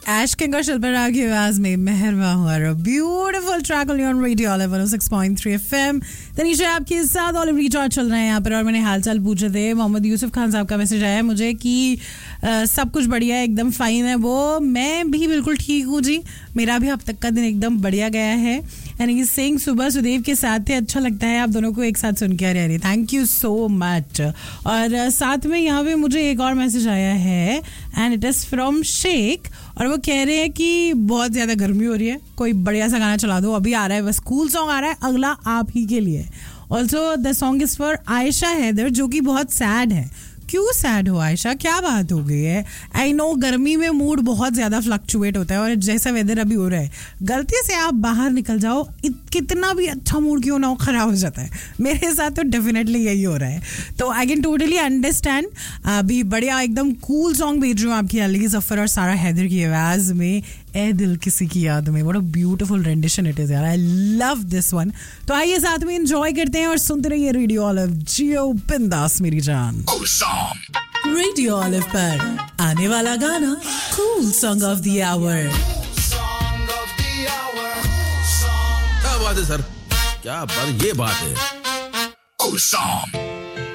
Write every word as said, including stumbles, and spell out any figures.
Ash King और शिल्पा राग की आवाज में मेहरबा हुआ beautiful track on radio one O six point three FM. Tanisha आपके साथ ऑलिव रिचार्ज चल रहे हैं यहाँ पर और मैंने हालचाल पूछे थे। मोहम्मद यूसुफ खान साहब का मैसेज आया मुझे कि आ, सब कुछ बढ़िया है, एकदम फाइन है वो। मैं भी बिल्कुल ठीक हूँ जी, मेरा भी अब तक का दिन एकदम बढ़िया गया है। एंड ही सिंह सुबह सुदेव के साथ थे, अच्छा लगता है आप दोनों को एक साथ सुन के। अरे अरे थैंक यू सो मच। और साथ में यहाँ पे मुझे एक और मैसेज आया है and it is from Sheikh और वो कह रहे हैं कि बहुत ज़्यादा गर्मी हो रही है, कोई बढ़िया सा गाना चला दो। अभी आ रहा है बस कूल सॉन्ग आ रहा है अगला आप ही के लिए। Also the song is for Ayesha Haider जो कि बहुत सैड है। क्यों सैड हो आयशा, क्या बात हो गई है? आई नो गर्मी में मूड बहुत ज़्यादा फ्लक्चुएट होता है और जैसा वेदर अभी हो रहा है गलती से आप बाहर निकल जाओ, कितना भी अच्छा मूड क्यों ना हो ख़राब हो जाता है। मेरे साथ तो डेफिनेटली यही हो रहा है, तो आई कैन टोटली अंडरस्टैंड। अभी बढ़िया एकदम कूल सॉन्ग भेज रही हूँ आपकी अली जफ़र और सारा हैदर की आवाज़ में, ए दिल किसी की याद में। What a beautiful rendition it is यार, आई लव दिस वन। तो आइए साथ में एंजॉय करते हैं और सुनते रहिए रेडियो ऑलिव। जियो बिंदास मेरी जान। रेडियो ऑलिव पर आने वाला गाना cool song of the our. क्या बात है सर, क्या बात, ये बात है।